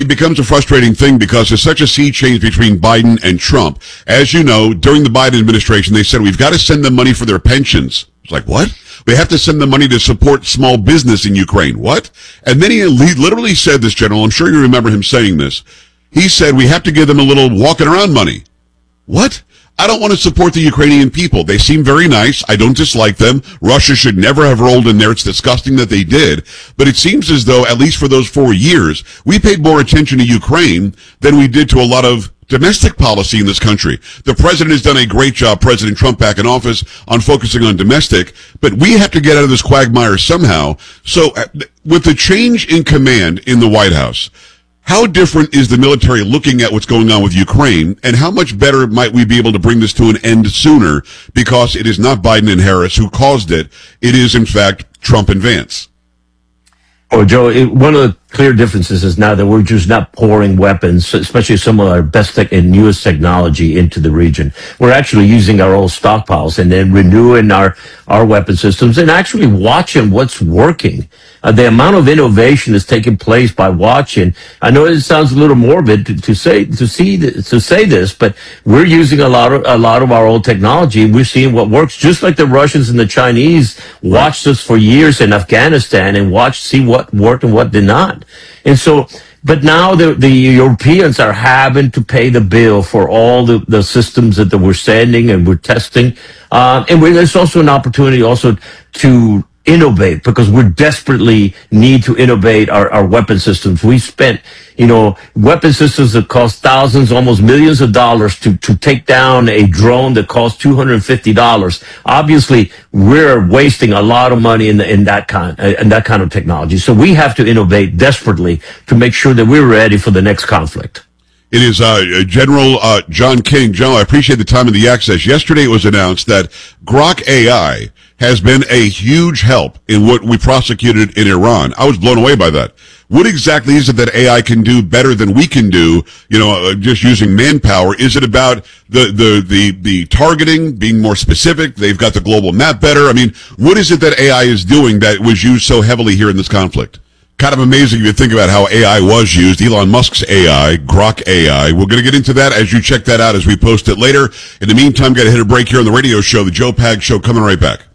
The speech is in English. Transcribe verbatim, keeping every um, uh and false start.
it becomes a frustrating thing because there's such a sea change between Biden and Trump. As you know, during the Biden administration, they said, we've got to send them money for their pensions. It's like, what? We have to send them money to support small business in Ukraine. What? And then he literally said this, General, I'm sure you remember him saying this. He said, we have to give them a little walking around money. What? I don't want to support the Ukrainian people. They seem very nice. I don't dislike them. Russia should never have rolled in there. It's disgusting that they did. But it seems as though, at least for those four years, we paid more attention to Ukraine than we did to a lot of domestic policy in this country. The president has done a great job, President Trump back in office, on focusing on domestic, but we have to get out of this quagmire somehow. So uh, with the change in command in the White House, how different is the military looking at what's going on with Ukraine, and how much better might we be able to bring this to an end sooner, because it is not Biden and Harris who caused it. It is, in fact, Trump and Vance. Oh, Joe, it, one of the clear differences is now that we're just not pouring weapons, especially some of our best tech and newest technology, into the region. We're actually using our old stockpiles and then renewing our, our weapon systems and actually watching what's working. Uh, the amount of innovation is taking place by watching. I know it sounds a little morbid to, to say to see to say this, but we're using a lot of a lot of our old technology. We're seeing what works, just like the Russians and the Chinese watched us for years in Afghanistan and watched see what worked and what did not. And so, but now the, the Europeans are having to pay the bill for all the, the systems that, that we're sending and we're testing. Uh, and we, there's also an opportunity also to innovate, because we desperately need to innovate our, our weapon systems. We spent, you know, weapon systems that cost thousands, almost millions of dollars to, to take down a drone that costs two hundred fifty dollars. Obviously, we're wasting a lot of money in, the, in that kind, in that kind of technology. So we have to innovate desperately to make sure that we're ready for the next conflict. It is uh, General uh, John King. General, I appreciate the time and the access. Yesterday it was announced that Grok A I has been a huge help in what we prosecuted in Iran. I was blown away by that. What exactly is it that A I can do better than we can do, you know, uh, just using manpower? Is it about the, the, the, the targeting, being more specific? They've got the global map better. I mean, what is it that A I is doing that was used so heavily here in this conflict? Kind of amazing if you think about how A I was used. Elon Musk's A I, Grok A I. We're going to get into that as you check that out as we post it later. In the meantime, got to hit a break here on the radio show, The Joe Pags Show, coming right back.